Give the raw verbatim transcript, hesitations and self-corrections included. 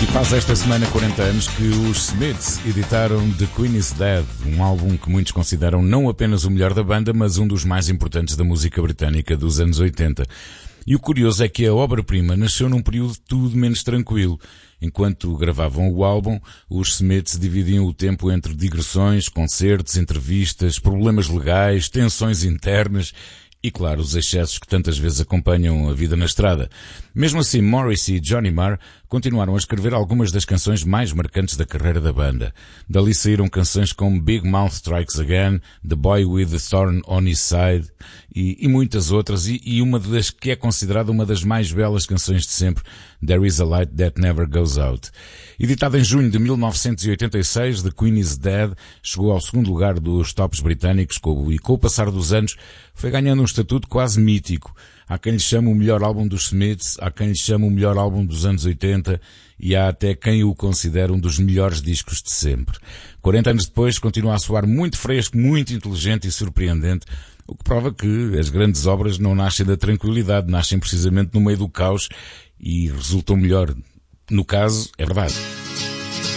Faz esta semana quarenta anos que os Smiths editaram The Queen is Dead, um álbum que muitos consideram não apenas o melhor da banda, mas um dos mais importantes da música britânica dos anos oitenta. E o curioso é que a obra-prima nasceu num período tudo menos tranquilo. Enquanto gravavam o álbum, os Smiths dividiam o tempo entre digressões, concertos, entrevistas, problemas legais, tensões internas e, claro, os excessos que tantas vezes acompanham a vida na estrada. Mesmo assim, Morrissey e Johnny Marr continuaram a escrever algumas das canções mais marcantes da carreira da banda. Dali saíram canções como Big Mouth Strikes Again, The Boy with the Thorn on His Side e, e muitas outras, e, e uma das que é considerada uma das mais belas canções de sempre, There Is a Light That Never Goes Out. Editada em junho de mil novecentos e oitenta e seis, The Queen is Dead chegou ao segundo lugar dos tops britânicos com, e com o passar dos anos foi ganhando um estatuto quase mítico. Há quem lhe chame o melhor álbum dos Smiths, há quem lhe chame o melhor álbum dos anos oitenta e há até quem o considere um dos melhores discos de sempre. quarenta anos depois continua a soar muito fresco, muito inteligente e surpreendente, o que prova que as grandes obras não nascem da tranquilidade, nascem precisamente no meio do caos e resultam melhor. No caso, é verdade.